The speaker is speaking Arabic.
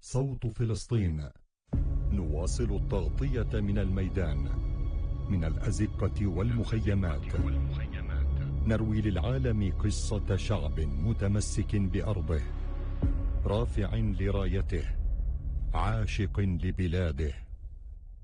صوت فلسطين. نواصل التغطية من الميدان، من الأزقة والمخيمات. نروي للعالم قصة شعب متمسك بأرضه، رافع لرايته، عاشق لبلاده.